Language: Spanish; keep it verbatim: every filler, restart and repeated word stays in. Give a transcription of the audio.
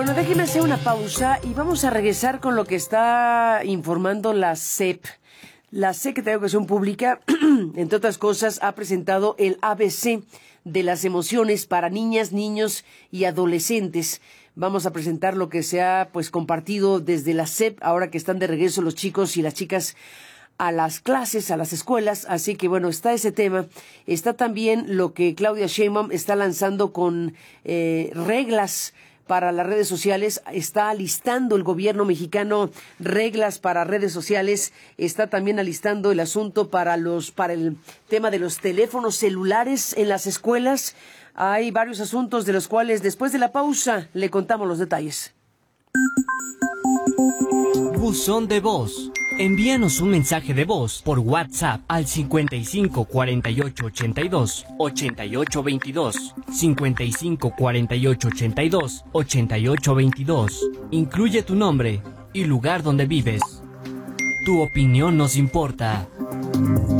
Bueno, déjenme hacer una pausa y vamos a regresar con lo que está informando la S E P. La Secretaría de Educación Pública, entre otras cosas, ha presentado el A B C de las emociones para niñas, niños y adolescentes. Vamos a presentar lo que se ha pues compartido desde la S E P, ahora que están de regreso los chicos y las chicas a las clases, a las escuelas. Así que bueno, está ese tema. Está también lo que Claudia Sheinbaum está lanzando con eh, reglas para las redes sociales. Está alistando el gobierno mexicano reglas para redes sociales. Está también alistando el asunto para los para el tema de los teléfonos celulares en las escuelas. Hay varios asuntos de los cuales después de la pausa le contamos los detalles. Buzón de voz. Envíanos un mensaje de voz por WhatsApp al cincuenta y cinco cuarenta y ocho ochenta y dos ochenta y ocho veintidós, cincuenta y cinco cuarenta y ocho ochenta y dos ochenta y ocho veintidós. Incluye tu nombre y lugar donde vives. Tu opinión nos importa.